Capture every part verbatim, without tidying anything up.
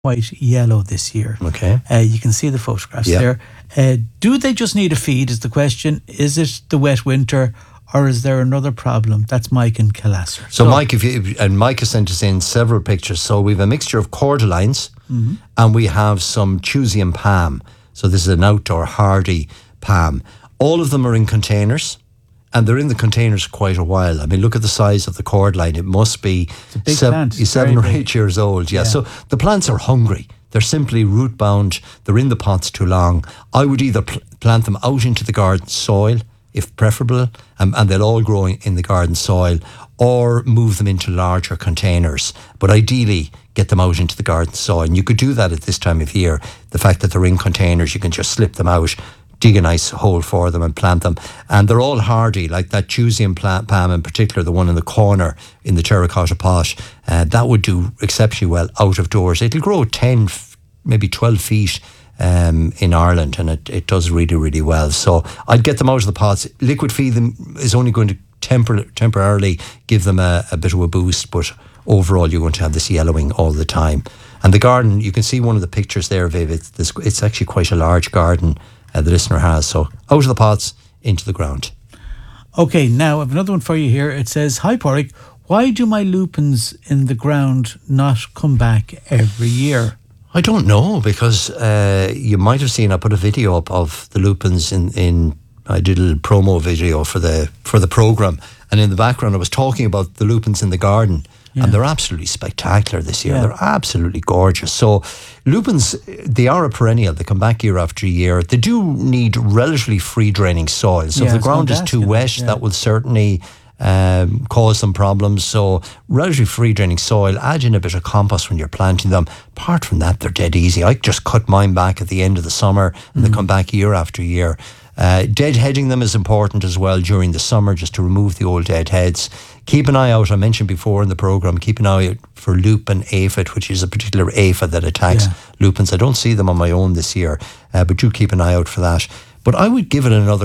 white yellow this year. Okay. Uh, you can see the photographs Yeah. there. Uh, do they just need a feed is the question. Is it the wet winter or is there another problem? That's Mike in Killasser. So, so Mike, if you, and Mike has sent us in several pictures. So we have a mixture of cordylines mm-hmm. and we have some Chusium palm. So this is an outdoor hardy palm. All of them are in containers. And they're in the containers quite a while. I mean, look at the size of the cordline. It must be seven, seven or eight years old. Yeah. yeah. So the plants are hungry. They're simply root bound. They're in the pots too long. I would either pl- plant them out into the garden soil, if preferable, um, and they'll all grow in the garden soil, or move them into larger containers. But ideally, get them out into the garden soil. And you could do that at this time of year. The fact that they're in containers, you can just slip them out, dig a nice hole for them and plant them. And they're all hardy, like that Chusium plant, palm in particular, the one in the corner in the terracotta pot. Uh, that would do exceptionally well out of doors. It'll grow ten, maybe twelve feet um, in Ireland, and it, it does really, really well. So I'd get them out of the pots. Liquid feed them is only going to tempor- temporarily give them a, a bit of a boost, but overall you're going to have this yellowing all the time. And the garden, you can see one of the pictures there, Viv. It's, this, it's actually quite a large garden Uh, the listener has. So out of the pots, into the ground. Okay, now I have another one for you here. It says, hi Pádraig, why do my lupins in the ground not come back every year? I don't know, because uh, you might have seen I put a video up of the lupins in, in I did a little promo video for the for the programme, and in the background I was talking about the lupins in the garden. Yeah. And they're absolutely spectacular this year. Yeah. They're absolutely gorgeous. So lupins, they are a perennial. They come back year after year. They do need relatively free draining soil. So yeah, if the ground is too wet, yeah. that will certainly um, cause some problems. So relatively free draining soil, add in a bit of compost when you're planting them. Apart from that, they're dead easy. I just cut mine back at the end of the summer and mm. they come back year after year. Uh, deadheading them is important as well during the summer, just to remove the old dead heads. Keep an eye out, I mentioned before in the programme, keep an eye out for lupin aphid, which is a particular aphid that attacks yeah. lupins. I don't see them on my own this year, uh, but do keep an eye out for that. But I would give it another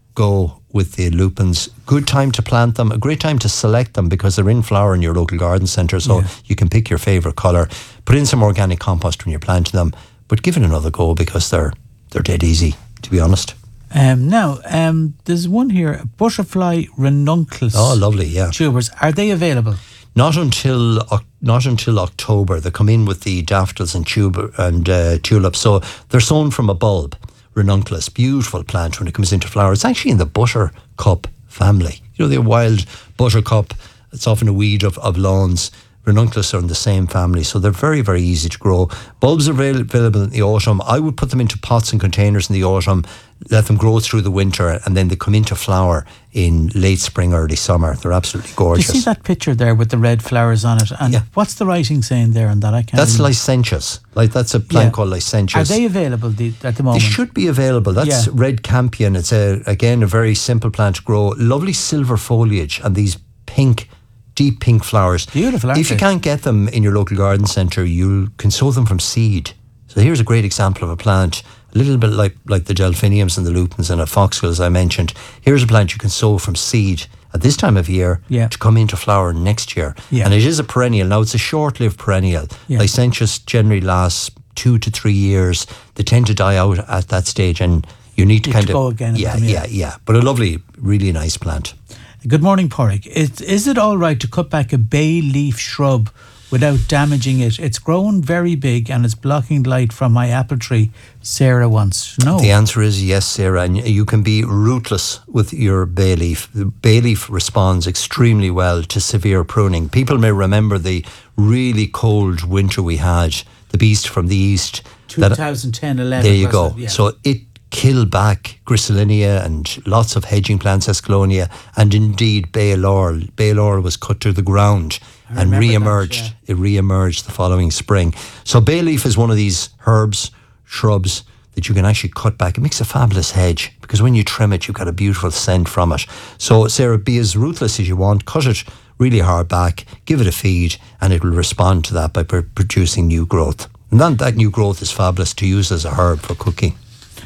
go with the lupins. Good time to plant them, a great time to select them, because they're in flower in your local garden centre, so yeah. you can pick your favourite colour. Put in some organic compost when you're planting them, but give it another go, because they're they're dead easy, to be honest. Um, now, um, there's one here, butterfly ranunculus. Oh, lovely, yeah. Tubers, are they available? Not until uh, not until October. They come in with the daffodils and, tuber, and uh, tulips. So they're sown from a bulb, ranunculus. Beautiful plant when it comes into flower. It's actually in the buttercup family. You know, the wild buttercup, it's often a weed of, of lawns. Ranunculus are in the same family, so they're very, very easy to grow. Bulbs are avail- available in the autumn. I would put them into pots and containers in the autumn, let them grow through the winter, and then they come into flower in late spring, early summer. They're absolutely gorgeous. Do you see that picture there with the red flowers on it? And yeah. what's the writing saying there on that? I can't. That's remember. Licentious. Like that's a plant yeah. called licentious. Are they available the, at the moment? They should be available. That's yeah. red campion. It's a again a very simple plant to grow. Lovely silver foliage and these pink. Deep pink flowers. Beautiful, aren't If they? you can't get them in your local garden centre, you can sow them from seed. So here's a great example of a plant, a little bit like, like the delphiniums and the lupins and the foxgloves I mentioned. Here's a plant you can sow from seed at this time of year yeah. to come into flower next year. Yeah. And it is a perennial. Now, it's a short-lived perennial. Yeah. Licentious generally lasts two to three years. They tend to die out at that stage, and you need to you kind to of... go again. Yeah, them, yeah, yeah, yeah. But a lovely, really nice plant. Good morning, Pádraig. Is, is it all right to cut back a bay leaf shrub without damaging it? It's grown very big and it's blocking light from my apple tree. Sarah wants to know. The answer is yes, Sarah, and you can be ruthless with your bay leaf. The bay leaf responds extremely well to severe pruning. People may remember the really cold winter we had, the beast from the east. twenty ten eleven. There you go. It? Yeah. So it kill back Griselinia and lots of hedging plants, Escalonia, and indeed bay laurel. Bay laurel was cut to the ground and re-emerged. That, yeah. It re-emerged the following spring. So bay leaf is one of these herbs, shrubs that you can actually cut back. It makes a fabulous hedge because when you trim it, you've got a beautiful scent from it. So Sarah, be as ruthless as you want. Cut it really hard back, give it a feed, and it will respond to that by pr- producing new growth. And then that new growth is fabulous to use as a herb for cooking.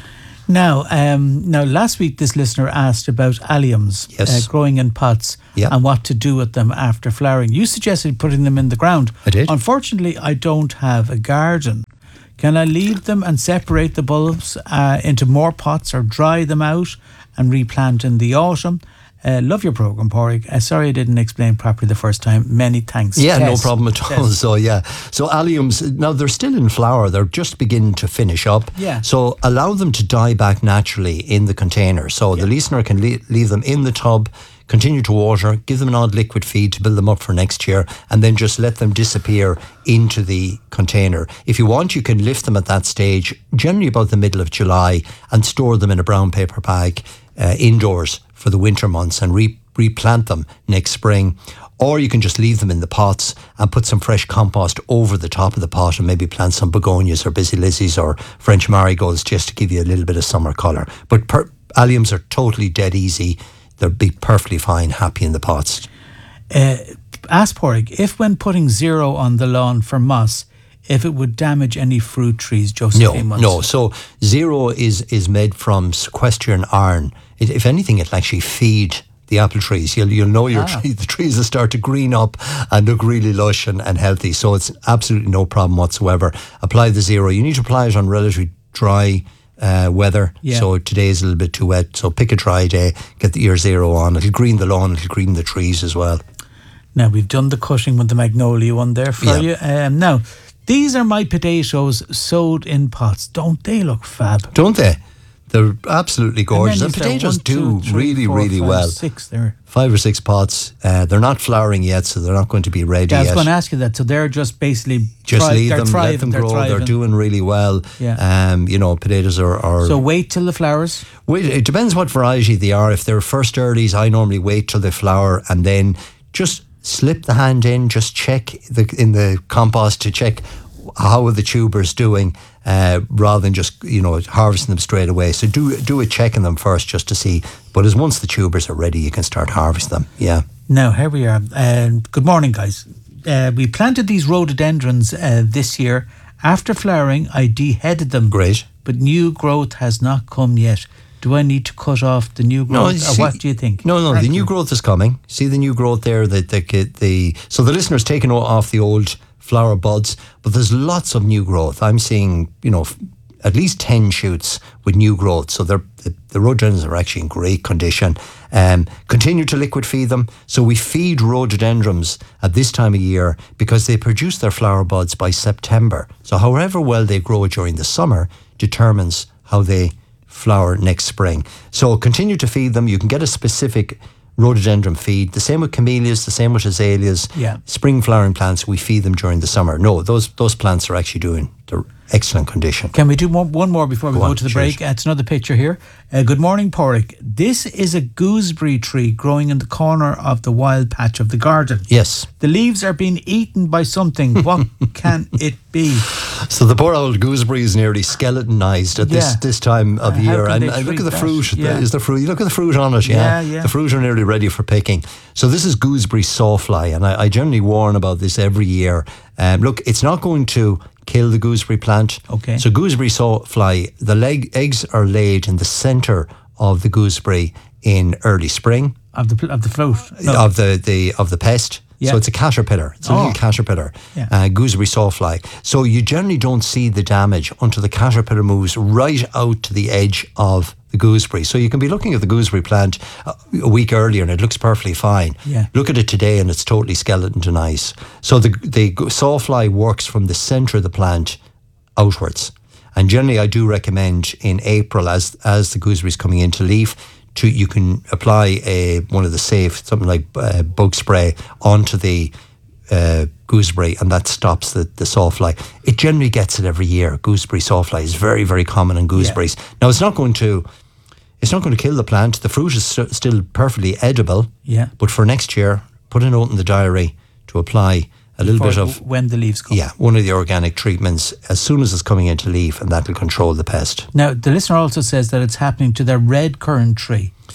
Now, um, now, last week this listener asked about alliums Yes. uh, growing in pots Yeah. and what to do with them after flowering. You suggested putting them in the ground. I did. Unfortunately, I don't have a garden. Can I leave them and separate the bulbs uh, into more pots or dry them out and replant in the autumn? Uh, love your programme, Pádraig. Uh, sorry I didn't explain properly the first time. Many thanks. Yeah, no Tess. problem at all. Tess. So yeah, so alliums, now they're still in flower. They're just beginning to finish up. Yeah. So allow them to die back naturally in the container. So the listener can le- leave them in the tub, continue to water, give them an odd liquid feed to build them up for next year, and then just let them disappear into the container. If you want, you can lift them at that stage, generally about the middle of July, and store them in a brown paper bag uh, indoors for the winter months and re- replant them next spring. Or you can just leave them in the pots and put some fresh compost over the top of the pot and maybe plant some begonias or busy lizzies or French marigolds just to give you a little bit of summer colour. But per- alliums are totally dead easy. They'll be perfectly fine, happy in the pots. Uh, ask Pádraig, if when putting zero on the lawn for moss, if it would damage any fruit trees, No, Josephine wants. no. So zero is, is made from sequesteran iron. It, if anything, it'll actually feed the apple trees. You'll you'll know your Ah. tree, the trees will start to green up and look really lush and, and healthy. So it's absolutely no problem whatsoever. Apply the zero. You need to apply it on relatively dry uh, weather. Yeah. So today is a little bit too wet. So pick a dry day, get the year zero on. It'll green the lawn. It'll green the trees as well. Now, we've done the cutting with the magnolia one there for Yeah. you. Um, now, these are my potatoes sowed in pots. Don't they look fab? Don't they? They're absolutely gorgeous. And, then is there potatoes one, two, do three, really, four, really five, well. Six there. Five or six pots. Uh, they're not flowering yet, so they're not going to be ready Yeah, I was yet. going to ask you that. So they're just basically Just thri- leave they're them, thriving, let them they're grow. They're, thriving. doing really well. Yeah. Um, you know, potatoes are. are So wait till the flowers. wait, it depends what variety they are. If they're first earlies, I normally wait till they flower and then just slip the hand in. Just check the in the compost to check how are the tubers doing, uh, rather than just you know harvesting them straight away. So do do a check on them first just to see. But as once the tubers are ready, you can start harvesting them. Yeah. Now, here we are. Um, good morning, guys. Uh, we planted these rhododendrons uh, this year. After flowering, I deheaded them. Great. But new growth has not come yet. Do I need to cut off the new growth? you or see- what do you think? No, no, Thank the new you. growth is coming. See the new growth there. The, the, the, so the listener's taken o- off the old flower buds, but there's lots of new growth. I'm seeing, you know, f- at least ten shoots with new growth. So they're, the, the rhododendrons are actually in great condition. Um, continue to liquid feed them. So we feed rhododendrons at this time of year because they produce their flower buds by September. So however well they grow during the summer determines how they flower next spring. So continue to feed them. You can get a specific rhododendron feed. The same with camellias, the same with azaleas. Yeah. Spring flowering plants, we feed them during the summer. No, those those plants are actually doing, they're excellent condition. Can we do one, one more before we Go go on, to the cheers. break? Uh, it's another picture here. Uh, good morning, Pádraig. This is a gooseberry tree growing in the corner of the wild patch of the garden. Yes. The leaves are being eaten by something. What can it be? So the poor old gooseberry is nearly skeletonized at this Yeah. this time of Uh, how year. can And, they and look treat at the that? fruit. The- Yeah. is the fruit? You look at the fruit on it. Yeah. Yeah, yeah. The fruit are nearly ready for picking. So this is gooseberry sawfly, and I, I generally warn about this every year. Um, look, it's not going to kill the gooseberry plant. Okay. So gooseberry sawfly, the leg eggs are laid in the centre of the gooseberry in early spring. Of the pl- of the float. No. Of the, the of the pest. Yeah. So it's a caterpillar. It's a Oh. little caterpillar, Yeah. uh, gooseberry sawfly. So you generally don't see the damage until the caterpillar moves right out to the edge of the gooseberry. So you can be looking at the gooseberry plant uh, a week earlier and it looks perfectly fine. Yeah. Look at it today and it's totally skeletonized. So the the go- sawfly works from the centre of the plant outwards. And generally, I do recommend in April, as as the gooseberry's coming into leaf, to you can apply a one of the safe something like uh, bug spray onto the uh, gooseberry, and that stops the the sawfly. It generally gets it every year. Gooseberry sawfly is very very common in gooseberries. Now it's not going to it's not going to kill the plant. The fruit is st- still perfectly edible. Yeah. But for next year, put a note in the diary to apply a little For bit of when the leaves come. yeah, one of the organic treatments as soon as it's coming into leaf, and that will control the pest. Now, the listener also says that it's happening to their red currant tree.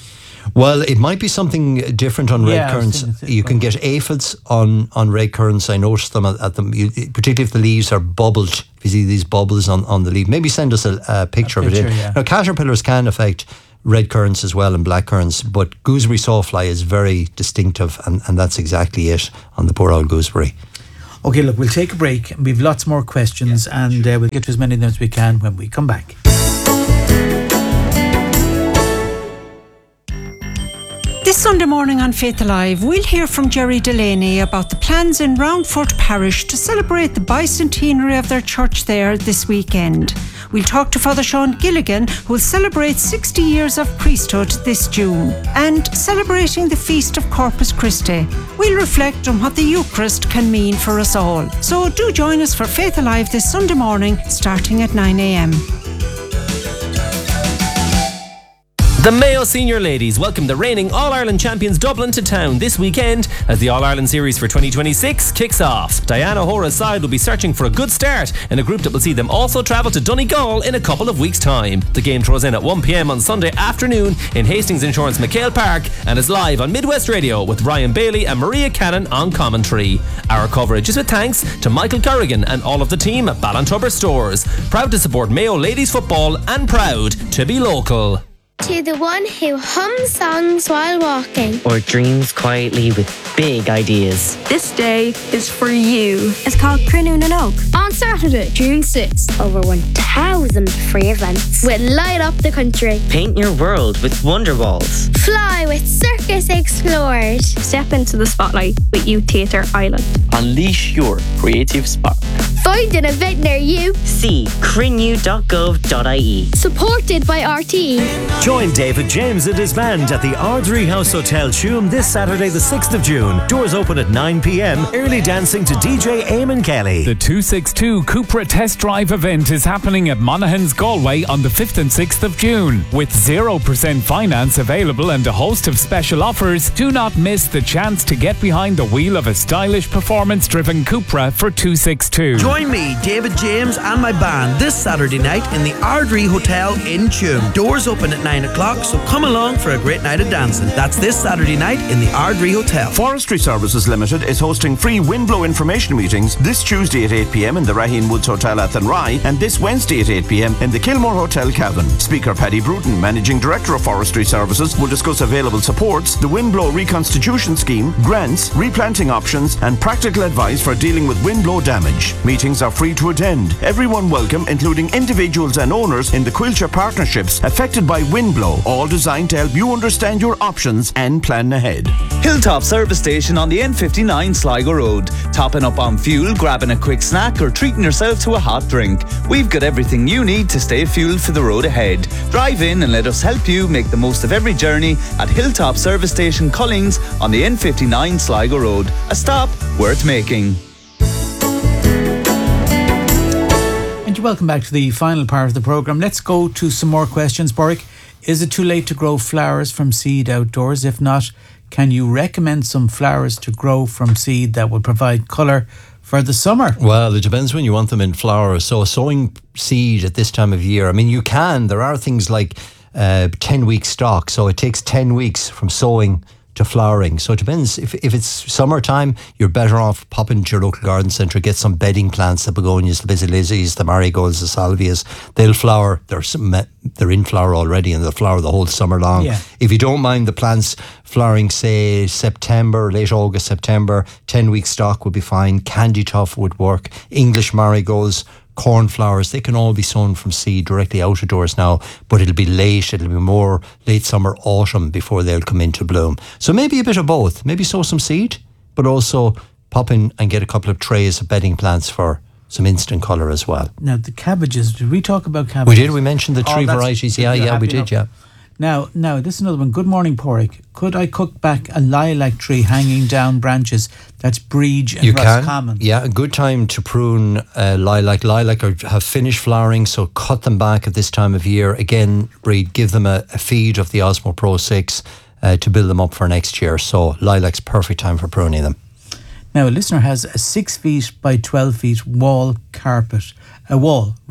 Well, it might be something different on red Yeah, I was currants. thinking the same You can get aphids on, on red currants. I noticed them at, at them, you, particularly if the leaves are bubbled. If you see these bubbles on, on the leaf, maybe send us a, a picture A of it. picture, In. yeah. Now, caterpillars can affect red currants as well and black currants, but gooseberry sawfly is very distinctive, and, and that's exactly it on the poor old gooseberry. Okay, look, we'll take a break. We've lots more questions, yeah, and uh, we'll get to as many of them as we can when we come back. This Sunday morning on Faith Alive, we'll hear from Jerry Delaney about the plans in Roundfort Parish to celebrate the bicentenary of their church there this weekend. We'll talk to Father Sean Gilligan, who will celebrate sixty years of priesthood this June, and celebrating the Feast of Corpus Christi. We'll reflect on what the Eucharist can mean for us all. So do join us for Faith Alive this Sunday morning, starting at nine a.m. The Mayo Senior Ladies welcome the reigning All-Ireland champions Dublin to town this weekend as the All-Ireland Series for twenty twenty-six kicks off. Diana O'Hora's side will be searching for a good start in a group that will see them also travel to Donegal in a couple of weeks' time. The game throws in at one p.m. on Sunday afternoon in Hastings Insurance McHale Park and is live on Midwest Radio with Ryan Bailey and Maria Cannon on commentary. Our coverage is with thanks to Michael Corrigan and all of the team at Ballantubber Stores. Proud to support Mayo Ladies Football and proud to be local. To the one who hums songs while walking, or dreams quietly with big ideas. This day is for you. It's called Crinnoon and Oak. On Saturday, June sixth, over one thousand free events will light up the country. Paint your world with Wonder Walls. Fly with Circus Explorers. Step into the spotlight with Youth Theatre Ireland. Unleash your creative spark. Find an event near you. See crinnew dot gov dot I E. Supported by R T E. Join David James and his band at the Ardrey House Hotel Tuam this Saturday the sixth of June. Doors open at nine p.m. Early dancing to D J Eamon Kelly. The two sixty-two Cupra Test Drive event is happening at Monaghan's Galway on the fifth and sixth of June. With zero percent finance available and a host of special offers, do not miss the chance to get behind the wheel of a stylish performance-driven Cupra for two sixty-two. Join me, David James, and my band this Saturday night in the Ardrey Hotel in Tuam. Doors open at nine o'clock, so come along for a great night of dancing. That's this Saturday night in the Ardrey Hotel. Forestry Services Limited is hosting free windblow information meetings this Tuesday at eight p.m. in the Raheen Woods Hotel Athenry and this Wednesday at eight p.m. in the Kilmore Hotel Cavan. Speaker Paddy Bruton, Managing Director of Forestry Services, will discuss available supports, the windblow reconstitution scheme, grants, replanting options and practical advice for dealing with windblow damage. Meetings are free to attend. Everyone welcome, including individuals and owners in the Quilcher partnerships affected by windblow, all designed to help you understand your options and plan ahead. Hilltop Service Station on the N fifty-nine Sligo Road. Topping up on fuel, grabbing a quick snack or treating yourself to a hot drink. We've got everything you need to stay fueled for the road ahead. Drive in and let us help you make the most of every journey at Hilltop Service Station Cullings on the N fifty-nine Sligo Road. A stop worth making. And you're welcome back to the final part of the programme. Let's go to some more questions. Borwick, is it too late to grow flowers from seed outdoors? If not, can you recommend some flowers to grow from seed that will provide colour for the summer? Well, it depends when you want them in flower. So sowing seed at this time of year, I mean, you can. There are things like uh, ten-week stock. So it takes ten weeks from sowing to flowering. So it depends. If if it's summertime, you're better off popping to your local garden centre, get some bedding plants, the begonias, the basilises, the marigolds, the salvias. They'll flower. They're some, they're in flower already, and they'll flower the whole summer long. Yeah. If you don't mind the plants flowering, say September, late August, September, ten week stock would be fine. Candy tuft would work. English marigolds, cornflowers, they can all be sown from seed directly out of doors now, but it'll be late, it'll be more late summer, autumn before they'll come into bloom. So maybe a bit of both. Maybe sow some seed, but also pop in and get a couple of trays of bedding plants for some instant colour as well. Now, the cabbages, did we talk about cabbages? We did, we mentioned the tree oh, varieties. Yeah, yeah, we did, yeah. Now, now, this is another one. Good morning, Porrick. Could I cook back a lilac tree hanging down branches? That's breege and you can. Roscommon. Yeah, a good time to prune uh, lilac. Lilac are, have finished flowering, so cut them back at this time of year. Again, breed, give them a, a feed of the Osmo Pro six uh, to build them up for next year. So lilac's perfect time for pruning them. Now, a listener has a six feet by twelve feet wall carpet. A wall, right?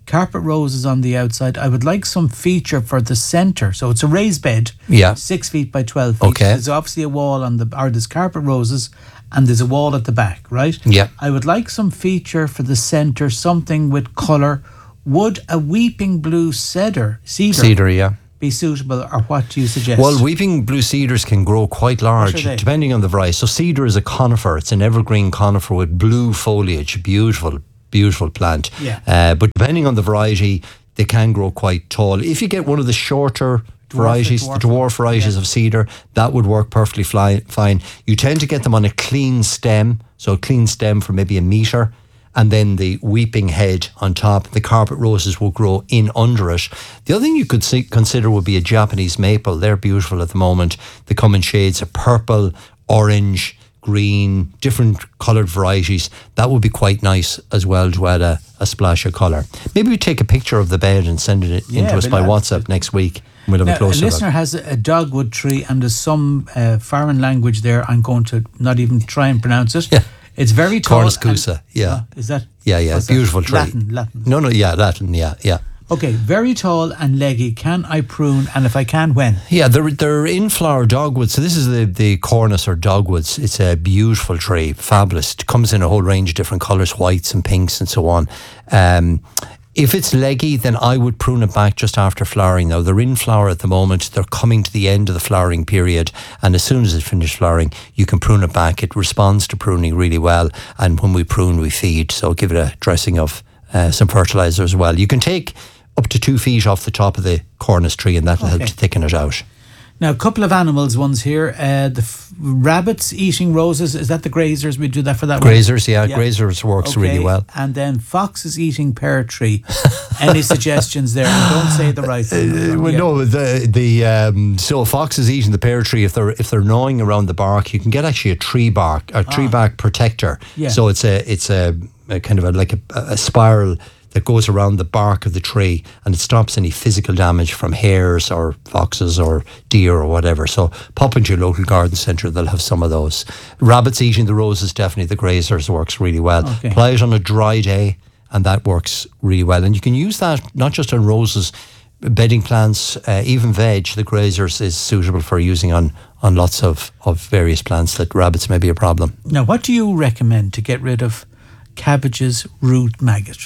carpet roses on the outside. I would like some feature for the centre. So it's a raised bed, Yeah. six feet by twelve feet. Okay. There's obviously a wall on the, or there's carpet roses, and there's a wall at the back, right? Yeah. I would like some feature for the centre, something with colour. Would a weeping blue cedar, cedar, Cedar, yeah. be suitable, or what do you suggest? Well, weeping blue cedars can grow quite large, What are they? depending on the variety. So cedar is a conifer. It's an evergreen conifer with blue foliage. Beautiful, beautiful plant. Yeah. Uh, but depending on the variety, they can grow quite tall. If you get one of the shorter varieties, dwarf. the dwarf varieties Yeah. of cedar, that would work perfectly fly, fine. You tend to get them on a clean stem, so a clean stem for maybe a metre, and then the weeping head on top. The carpet roses will grow in under it. The other thing you could see, consider would be a Japanese maple. They're beautiful at the moment. They come in shades of purple, orange, green, different coloured varieties. That would be quite nice as well to add a, a splash of colour. Maybe we take a picture of the bed and send it Yeah, into us but by that- WhatsApp next week. We'll have Now, a a closer listener look. has a, a dogwood tree, and there's some uh, foreign language there. I'm going to not even try and pronounce it. Yeah. It's very tall. Cornus and- Cusa, yeah. Uh, is that? Yeah, yeah, what's that? beautiful tree. Latin, Latin. No, no, yeah, Latin, yeah, yeah. Okay, very tall and leggy. Can I prune? And if I can, when? Yeah, they're, they're in flower dogwoods. So this is the, the cornus or dogwoods. It's a beautiful tree, fabulous. It comes in a whole range of different colours, whites and pinks and so on. Um, if it's leggy, then I would prune it back just after flowering. Now, they're in flower at the moment. They're coming to the end of the flowering period. And as soon as it's finished flowering, you can prune it back. It responds to pruning really well. And when we prune, we feed. So give it a dressing of uh, some fertiliser as well. You can take up to two feet off the top of the cornus tree, and that'll help Okay. to thicken it out. Now, a couple of animals, ones here. Uh, the f- rabbits eating roses. Is that the grazers? We do that for that one? Grazers, yeah, grazers works really Okay, well. And then foxes eating pear tree. Any suggestions there? And don't say the right thing. Uh, well, Yeah. no, the the um, so foxes eating the pear tree. If they're if they're gnawing around the bark, you can get actually a tree bark, a tree bark protector. Yeah. So it's a it's a, a kind of a, like a, a spiral that goes around the bark of the tree, and it stops any physical damage from hares or foxes or deer or whatever. So pop into your local garden centre, they'll have some of those. Rabbits eating the roses, definitely the grazers works really well. Okay. Apply it on a dry day, and that works really well. And you can use that not just on roses, bedding plants, uh, even veg. The grazers is suitable for using on, on lots of, of various plants that rabbits may be a problem. Now, what do you recommend to get rid of cabbage's root maggot?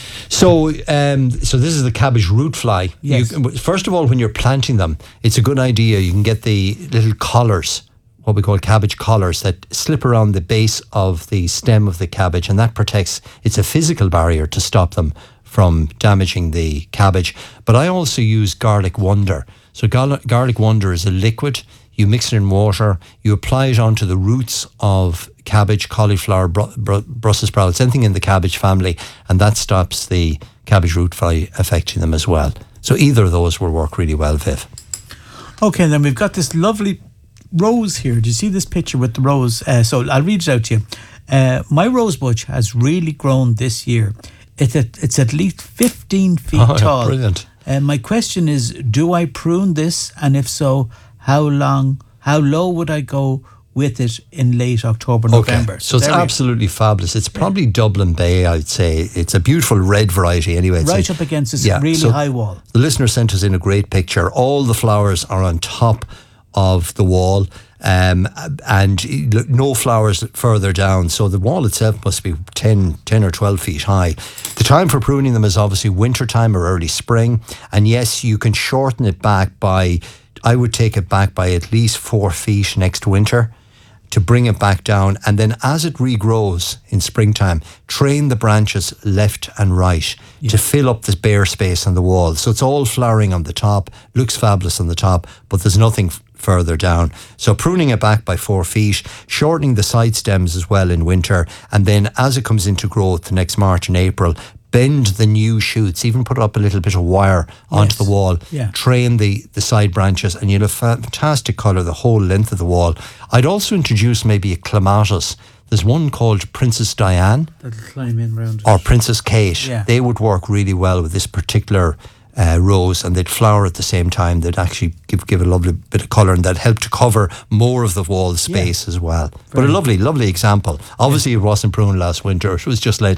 So, um, so this is the cabbage root fly. Yes. You, first of all, when you're planting them, it's a good idea. You can get the little collars, what we call cabbage collars, that slip around the base of the stem of the cabbage, and that protects. It's a physical barrier to stop them from damaging the cabbage. But I also use garlic wonder. So gar- garlic wonder is a liquid. You mix it in water, you apply it onto the roots of cabbage, cauliflower, br- br- Brussels sprouts, anything in the cabbage family, and that stops the cabbage root fly affecting them as well. So either of those will work really well, Viv. Okay, then we've got this lovely rose here. Do you see this picture with the rose? Uh, so I'll read it out to you. Uh, my rose bush has really grown this year. It's at, it's at least fifteen feet Oh, tall. brilliant. Uh, my question is, do I prune this? And if so, how long, how low would I go with it in late October, November? Okay. So it's there we- absolutely fabulous. It's probably Dublin Bay, I'd say. It's a beautiful red variety anyway. It's Right a- up against this yeah, really so high wall. The listener sent us in a great picture. All the flowers are on top of the wall, um, and no flowers further down. So the wall itself must be ten, ten or twelve feet high. The time for pruning them is obviously winter time or early spring. And yes, you can shorten it back by, I would take it back by at least four feet next winter to bring it back down. And then as it regrows in springtime, train the branches left and right to fill up this bare space on the wall. So it's all flowering on the top, looks fabulous on the top, but there's nothing f- further down. So pruning it back by four feet, shortening the side stems as well in winter, and then as it comes into growth next March and April, bend the new shoots, even put up a little bit of wire onto Yes. the wall, Yeah. train the, the side branches, and you'll have fantastic colour the whole length of the wall. I'd also introduce maybe a clematis. There's one called Princess Diane That'll climb in round it. or Princess Kate. Yeah. They would work really well with this particular uh, rose, and they'd flower at the same time. They'd actually give give a lovely bit of colour, and they'd help to cover more of the wall space as well. But a lovely, lovely example. Obviously, it wasn't pruned last winter. It was just let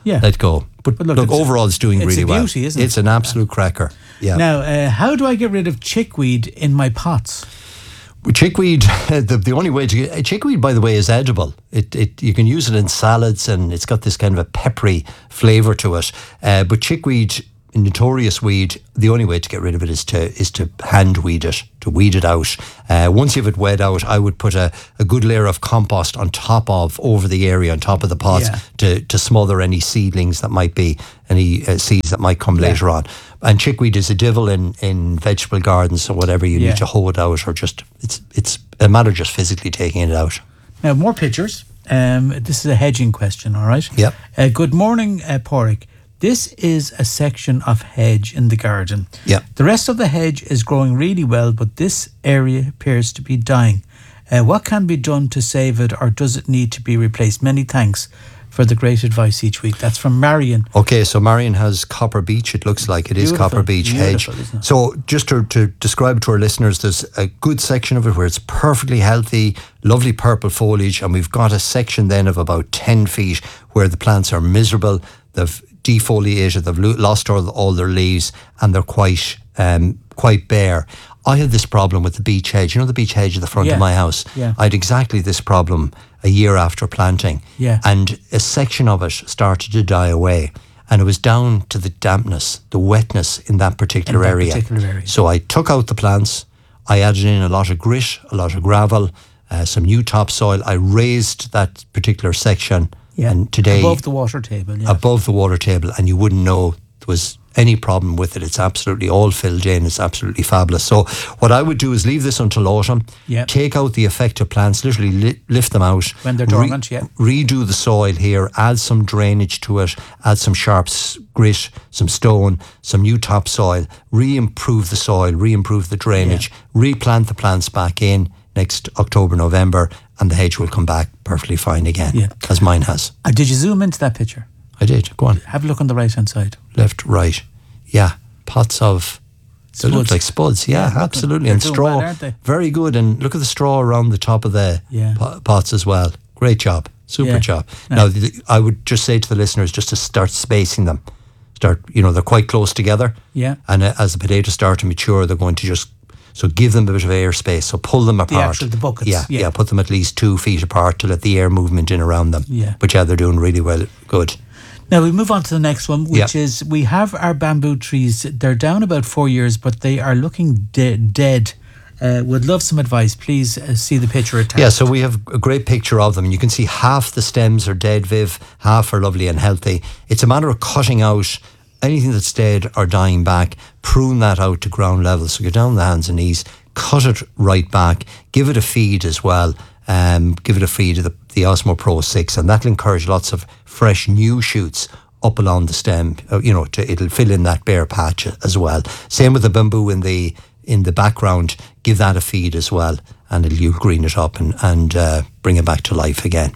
Yeah. let go. But, But look, look, it's a- overall, it's doing it's really a well. beauty, isn't it? It's an absolute cracker. Yeah. Now, uh, how do I get rid of chickweed in my pots? With chickweed, the, the only way to get chickweed, by the way, is edible. It, it you can use it in salads, and it's got this kind of a peppery flavour to it. Uh, but chickweed, a notorious weed, the only way to get rid of it is to is to hand weed it, to weed it out. Uh, once you have it weed out, I would put a, a good layer of compost on top of, over the area, on top of the pots Yeah. to, to smother any seedlings that might be, any uh, seeds that might come Yeah. later on. And chickweed is a devil in, in vegetable gardens or whatever. You Yeah. need to hoe it out, or just, it's it's a matter of just physically taking it out. Now, more pictures. Um, this is a hedging question, all right? Yep. Uh, good morning, uh, Pádraig. This is a section of hedge in the garden. Yep. The rest of the hedge is growing really well, but this area appears to be dying. Uh, what can be done to save it, or does it need to be replaced? Many thanks for the great advice each week. That's from Marion. Okay, so Marion has Copper Beech. It looks like it is Beautiful, Copper Beech hedge. beautiful, isn't it? So just to, to describe it to our listeners, there's a good section of it where it's perfectly healthy, lovely purple foliage, and we've got a section then of about ten feet where the plants are miserable. They've defoliated, they've lo- lost all, all their leaves, and they're quite um, quite bare. I had this problem with the beech hedge. You know the beech hedge at the front Yeah. of my house? Yeah. I had exactly this problem a year after planting. Yeah. And a section of it started to die away. And it was down to the dampness, the wetness in that particular In that area. particular area. So I took out the plants, I added in a lot of grit, a lot of gravel, uh, some new topsoil. I raised that particular section. Yeah. And today, Above the water table. Yeah. above the water table, and you wouldn't know there was any problem with it. It's absolutely all filled in. It's absolutely fabulous. So what I would do is leave this until autumn, Yeah. take out the affected plants, literally li- lift them out. When they're dormant, yeah. Redo the soil here, add some drainage to it, add some sharp s- grit, some stone, some new topsoil, re-improve the soil, re-improve the drainage, replant the plants back in next October, November, and the hedge will come back perfectly fine again, Yeah. as mine has. Uh, did you zoom into that picture? I did. Go on. Have a look on the right hand side. Left, right. Yeah. Pots of, they look Spuds. like spuds. Yeah, Yeah, look, absolutely. they're And doing straw. well, aren't they? Very good. And look at the straw around the top of the Yeah. po- pots as well. Great job. Super Yeah. job. Yeah. Now, the, I would just say to the listeners just to start spacing them. Start, you know, they're quite close together. Yeah. And uh, as the potatoes start to mature, they're going to just, so give them a bit of air space. So pull them apart. actual- the buckets, Yeah, yeah. yeah. Put them at least two feet apart to let the air movement in around them. Yeah. But yeah, they're doing really well. Good. Now we move on to the next one, which Yeah. is we have our bamboo trees. They're down about four years, but they are looking de- dead. Uh, would love some advice. Please uh, see the picture attached. Yeah, so we have a great picture of them. You can see half the stems are dead, Viv, half are lovely and healthy. It's a matter of cutting out anything that's dead or dying back, prune that out to ground level. So get down on the hands and knees, cut it right back, give it a feed as well. Um, give it a feed of the, the Osmo Pro six, and that'll encourage lots of fresh new shoots up along the stem. Uh, you know, to, it'll fill in that bare patch as well. Same with the bamboo in the in the background. Give that a feed as well, and it'll you green it up and and uh, bring it back to life again.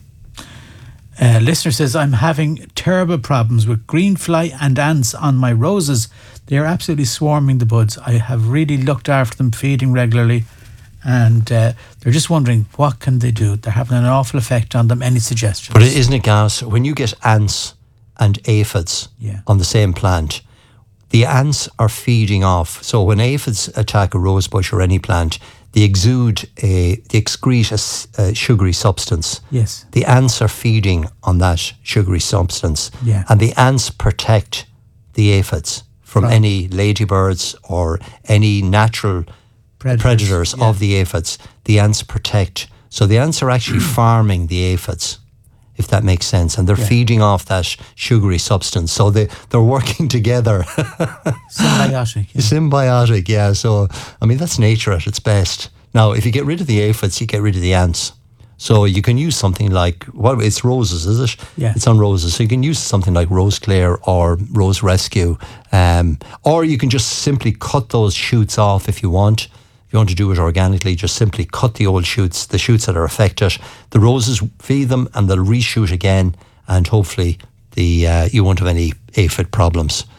Uh, listener says, I'm having terrible problems with green fly and ants on my roses. They are absolutely swarming the buds. I have really looked after them, feeding regularly, and uh, they're just wondering what can they do. They're having an awful effect on them. Any suggestions? But isn't it gas? When you get ants and aphids Yeah. on the same plant, the ants are feeding off. So when aphids attack a rose bush or any plant, they exude a, they excrete a, s- a sugary substance. Yes. The ants are feeding on that sugary substance. Yeah. And the ants protect the aphids from From- any ladybirds or any natural Predators, predators, yeah. of the aphids. The ants protect. So the ants are actually farming the aphids, if that makes sense. And they're Yeah. feeding off that sugary substance. So they, they're working together. Symbiotic. Yeah. Symbiotic, yeah. So, I mean, that's nature at its best. Now, if you get rid of the aphids, you get rid of the ants. So you can use something like, what, it's roses, is it? Yeah. It's on roses. So you can use something like Rose Clear or Rose Rescue. Um, or you can just simply cut those shoots off if you want. If you want to do it organically, just simply cut the old shoots, the shoots that are affected. The roses, feed them and they'll reshoot again, and hopefully the uh, you won't have any aphid problems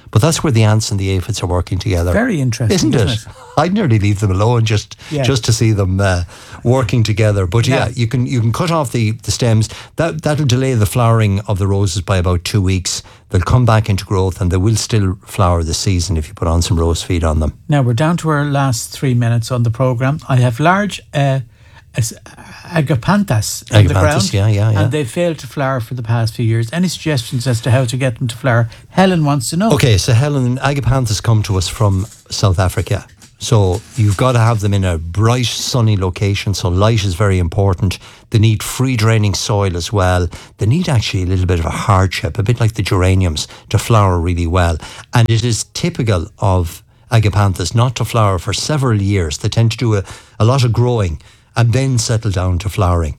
But that's where the ants and the aphids are working together. Very interesting, isn't it? isn't it? I'd nearly leave them alone just Yeah. just to see them uh, working together. But yeah, Yeah. you can you can cut off the, the stems. That that'll delay the flowering of the roses by about two weeks. They'll come back into growth, and they will still flower this season if you put on some rose feed on them. Now we're down to our last three minutes on the programme. I have large uh, as- agapanthus in the Agapanthus, ground, yeah, yeah, yeah. and they failed to flower for the past few years. Any suggestions as to how to get them to flower? Helen wants to know. Okay, so Helen, agapanthus come to us from South Africa. So you've got to have them in a bright, sunny location. So light is very important. They need free draining soil as well. They need actually a little bit of a hardship, a bit like the geraniums, to flower really well. And it is typical of agapanthus not to flower for several years. They tend to do a, a lot of growing and then settle down to flowering.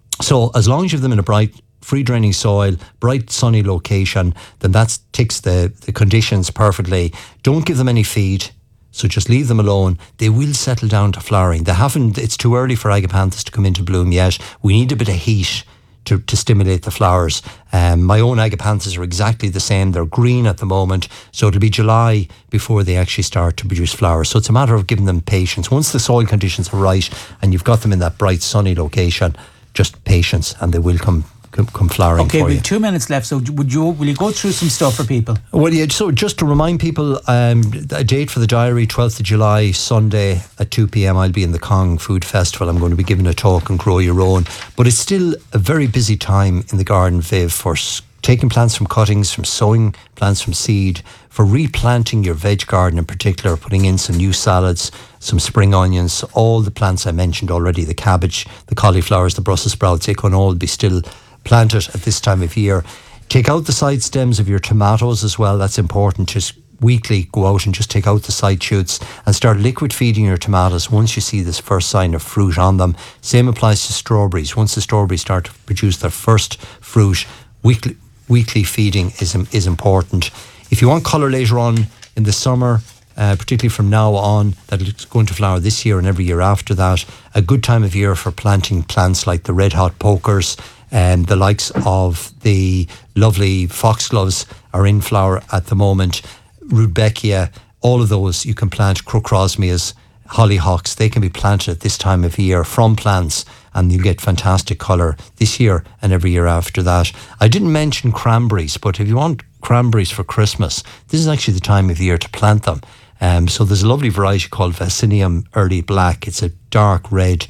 So as long as you have them in a bright, free draining soil, bright sunny location, then that ticks the, the conditions perfectly. Don't give them any feed. So just leave them alone. They will settle down to flowering. They haven't, it's too early for agapanthus to come into bloom yet. We need a bit of heat to, to stimulate the flowers. Um, my own agapanthus are exactly the same. They're green at the moment. So it'll be July before they actually start to produce flowers. So it's a matter of giving them patience. Once the soil conditions are right and you've got them in that bright sunny location, just patience, and they will come come, come flowering Okay, for we you. have two minutes left. So would you will you go through some stuff for people? Well, yeah, so just to remind people, um, a date for the diary, twelfth of July, Sunday at two p.m. I'll be in the Kong Food Festival. I'm going to be giving a talk on Grow Your Own. But it's still a very busy time in the garden, Viv, for s- taking plants from cuttings, from sowing plants from seed, for replanting your veg garden in particular, putting in some new salads, some spring onions, all the plants I mentioned already, the cabbage, the cauliflowers, the Brussels sprouts, they can all be still planted at this time of year. Take out the side stems of your tomatoes as well. That's important. Just weekly go out and just take out the side shoots and start liquid feeding your tomatoes once you see this first sign of fruit on them. Same applies to strawberries. Once the strawberries start to produce their first fruit, weekly weekly feeding is is important. If you want colour later on in the summer, uh, particularly from now on, that's going to flower this year and every year after that, a good time of year for planting plants like the red hot pokers, and the likes of the lovely foxgloves are in flower at the moment. Rudbeckia, all of those you can plant. Crocrosmias, hollyhocks, they can be planted at this time of year from plants, and you'll get fantastic colour this year and every year after that. I didn't mention cranberries, but if you want cranberries for Christmas, this is actually the time of year to plant them. Um, so there's a lovely variety called Vaccinium Early Black. It's a dark red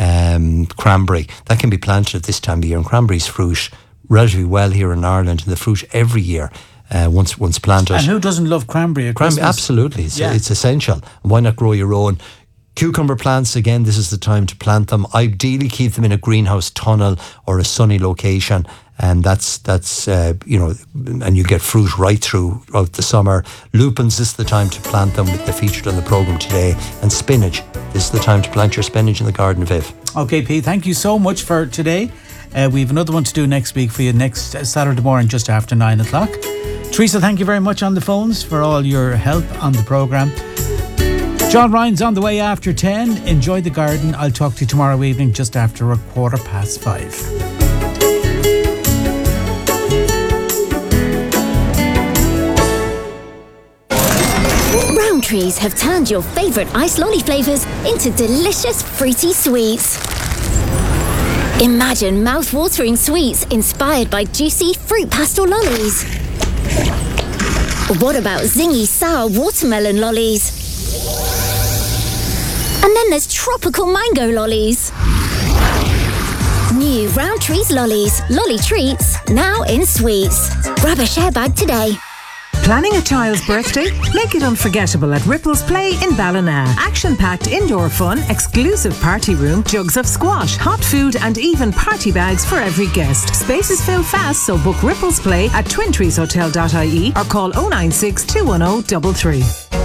um, cranberry that can be planted at this time of year. And cranberries fruit relatively well here in Ireland, and the fruit every year uh, once once planted. And who doesn't love cranberry at Cranberry, Christmas? absolutely, it's, Yeah. it's essential. Why not grow your own? Cucumber plants, again, this is the time to plant them. Ideally, keep them in a greenhouse tunnel or a sunny location, and that's that's uh, you know, and you get fruit right throughout the summer. Lupins, this is the time to plant them. They're featured on the programme today. And spinach, this is the time to plant your spinach in the garden, Viv. Okay, Pete, thank you so much for today. Uh, we have another one to do next week for you next uh, Saturday morning just after nine o'clock. Teresa, thank you very much on the phones for all your help on the programme. John Ryan's on the way after ten. Enjoy the garden. I'll talk to you tomorrow evening just after a quarter past five. Rowntrees have turned your favourite ice lolly flavours into delicious fruity sweets. Imagine mouth-watering sweets inspired by juicy fruit pastel lollies. What about zingy sour watermelon lollies? And then there's tropical mango lollies. New Rowntrees lollies, lolly treats, now in sweets. Grab a share bag today. Planning a child's birthday? Make it unforgettable at Ripples Play in Ballina. Action-packed indoor fun, exclusive party room, jugs of squash, hot food and even party bags for every guest. Spaces fill fast, so book Ripples Play at twin trees hotel dot I E or call oh nine six, two one oh, three three.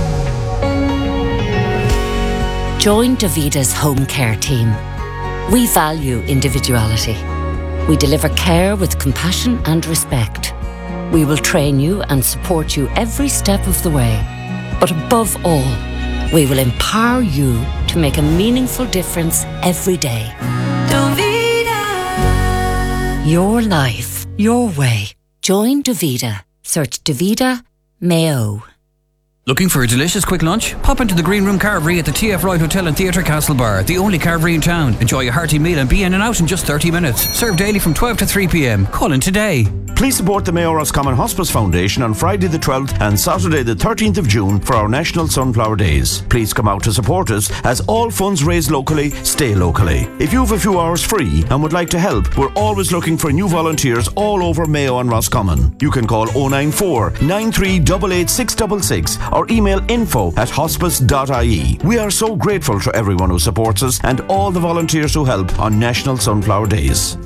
Join Davida's home care team. We value individuality. We deliver care with compassion and respect. We will train you and support you every step of the way. But above all, we will empower you to make a meaningful difference every day. Davida. Your life, your way. Join Davida. Search Davida Mayo. Looking for a delicious quick lunch? Pop into the Green Room Carvery at the T F Wright Hotel and Theatre Castlebar, the only carvery in town. Enjoy a hearty meal and be in and out in just thirty minutes. Served daily from twelve to three p.m. Call in today. Please support the Mayo Roscommon Hospice Foundation on Friday the twelfth and Saturday the thirteenth of June for our National Sunflower Days. Please come out to support us, as all funds raised locally stay locally. If you have a few hours free and would like to help, we're always looking for new volunteers all over Mayo and Roscommon. You can call oh nine four, nine three eight eight, six six six or email info at hospice dot I E. We are so grateful to everyone who supports us and all the volunteers who help on National Sunflower Days.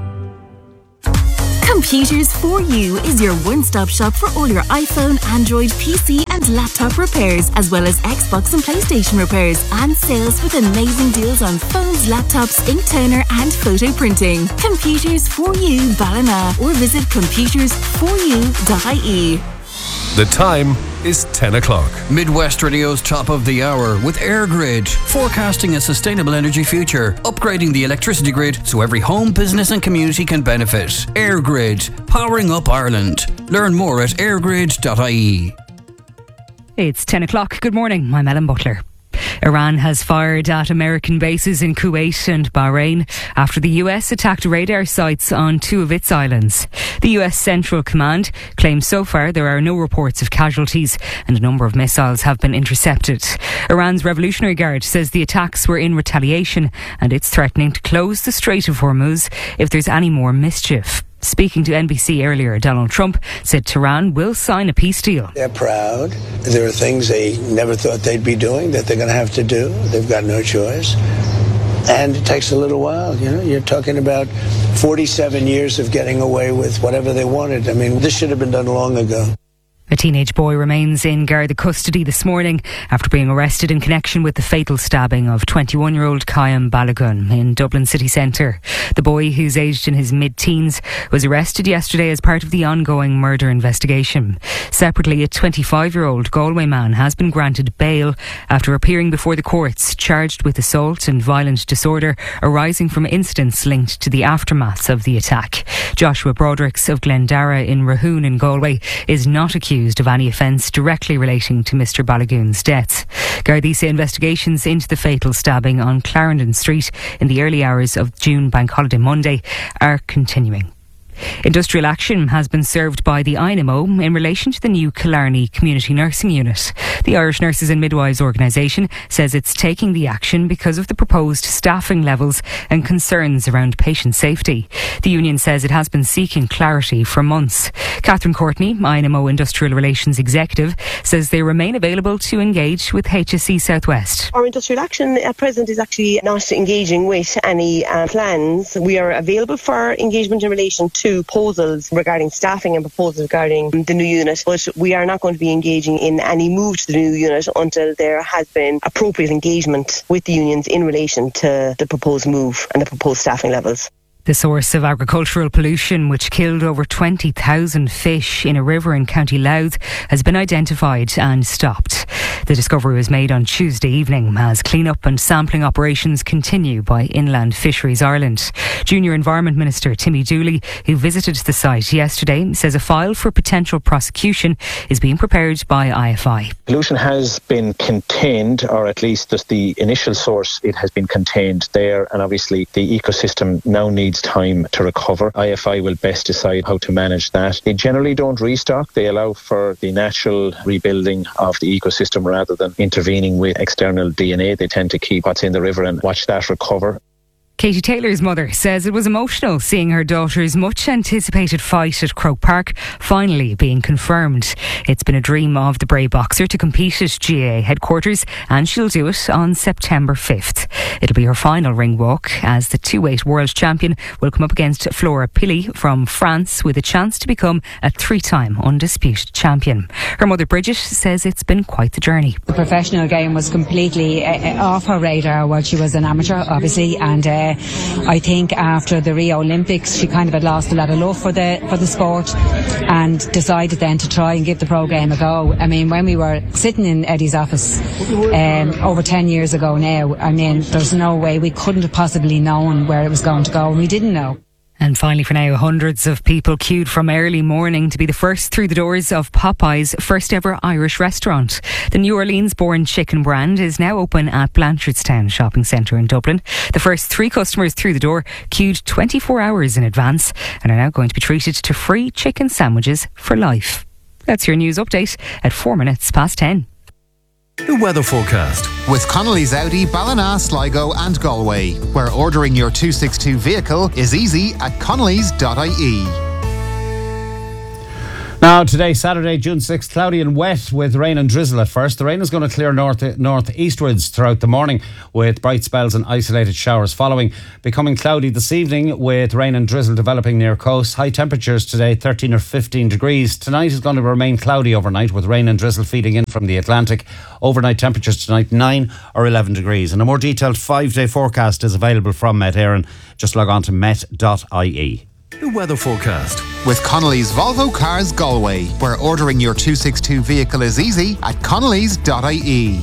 Computers for You is your one-stop shop for all your iPhone, Android, P C and laptop repairs, as well as Xbox and PlayStation repairs and sales with amazing deals on phones, laptops, ink toner and photo printing. Computers for You Ballina, or visit computers for you dot I E. The time is ten o'clock. Midwest Radio's top of the hour with AirGrid, forecasting a sustainable energy future, upgrading the electricity grid so every home, business and community can benefit. AirGrid, powering up Ireland. Learn more at airgrid dot I E. It's ten o'clock. Good morning. I'm Ellen Butler. Iran has fired at American bases in Kuwait and Bahrain after the U S attacked radar sites on two of its islands. The U S Central Command claims so far there are no reports of casualties and a number of missiles have been intercepted. Iran's Revolutionary Guard says the attacks were in retaliation and it's threatening to close the Strait of Hormuz if there's any more mischief. Speaking to N B C earlier, Donald Trump said Tehran will sign a peace deal. They're proud. There are things they never thought they'd be doing that they're going to have to do. They've got no choice. And it takes a little while. You know, you're talking about forty-seven years of getting away with whatever they wanted. I mean, this should have been done long ago. A teenage boy remains in Garda custody this morning after being arrested in connection with the fatal stabbing of twenty-one-year-old Kayam Balogun in Dublin city centre. The boy, who's aged in his mid-teens, was arrested yesterday as part of the ongoing murder investigation. Separately, a twenty-five-year-old Galway man has been granted bail after appearing before the courts charged with assault and violent disorder arising from incidents linked to the aftermaths of the attack. Joshua Brodericks of Glendara in Rahoon in Galway is not accused of any offence directly relating to Mr Balogun's death. Gardaí say investigations into the fatal stabbing on Clarendon Street in the early hours of June Bank Holiday Monday are continuing. Industrial action has been served by the I N M O in relation to the new Killarney Community Nursing Unit. The Irish Nurses and Midwives organisation says it's taking the action because of the proposed staffing levels and concerns around patient safety. The union says it has been seeking clarity for months. Catherine Courtney, I N M O Industrial Relations Executive, says they remain available to engage with H S E Southwest. Our industrial action at present is actually not engaging with any uh, plans. We are available for engagement in relation to proposals regarding staffing and proposals regarding the new unit, but we are not going to be engaging in any move to the new unit until there has been appropriate engagement with the unions in relation to the proposed move and the proposed staffing levels. The source of agricultural pollution, which killed over twenty thousand fish in a river in County Louth, has been identified and stopped. The discovery was made on Tuesday evening as clean-up and sampling operations continue by Inland Fisheries Ireland. Junior Environment Minister Timmy Dooley, who visited the site yesterday, says a file for potential prosecution is being prepared by I F I. Pollution has been contained, or at least just the initial source, it has been contained there, and obviously the ecosystem now needs time to recover. I F I will best decide how to manage that. They generally don't restock. They allow for the natural rebuilding of the ecosystem rather than intervening with external D N A. They tend to keep what's in the river and watch that recover. Katie Taylor's mother says it was emotional seeing her daughter's much anticipated fight at Croke Park finally being confirmed. It's been a dream of the Bray boxer to compete at G A A headquarters, and she'll do it on September fifth. It'll be her final ring walk as the two-weight world champion will come up against Flora Pili from France with a chance to become a three-time undisputed champion. Her mother Bridget says it's been quite the journey. The professional game was completely uh, off her radar while she was an amateur, obviously, and uh, I think after the Rio Olympics she kind of had lost a lot of love for the for the sport and decided then to try and give the pro game a go. I mean, when we were sitting in Eddie's office um, over ten years ago now, I mean, there's no way we couldn't have possibly known where it was going to go, and we didn't know. And finally for now, hundreds of people queued from early morning to be the first through the doors of Popeye's first ever Irish restaurant. The New Orleans-born chicken brand is now open at Blanchardstown Shopping Centre in Dublin. The first three customers through the door queued twenty-four hours in advance and are now going to be treated to free chicken sandwiches for life. That's your news update at four minutes past ten. The weather forecast. With Connolly's Audi, Ballina, Sligo and Galway, where ordering your two sixty-two vehicle is easy at connellys dot I E. Now, today, Saturday, June sixth, cloudy and wet with rain and drizzle at first. The rain is going to clear north northeastwards throughout the morning with bright spells and isolated showers following. Becoming cloudy this evening with rain and drizzle developing near coast. High temperatures today, thirteen or fifteen degrees. Tonight is going to remain cloudy overnight with rain and drizzle feeding in from the Atlantic. Overnight temperatures tonight, nine or eleven degrees. And a more detailed five-day forecast is available from Met Éireann. Just log on to met dot I E. The weather forecast. With Connolly's Volvo Cars Galway, where ordering your two sixty-two vehicle is easy at connellys dot I E.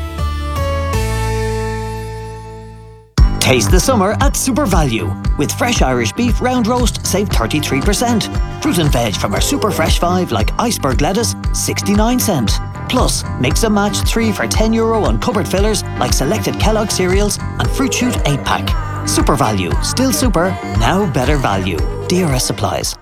Taste the summer at Super Value. With fresh Irish beef round roast, save thirty-three percent. Fruit and veg from our Super Fresh five like iceberg lettuce, sixty-nine cent. Plus, mix and match three for ten euro on cupboard fillers like selected Kellogg cereals and Fruit Shoot eight pack. Super Value, still super, now better value. D R S supplies.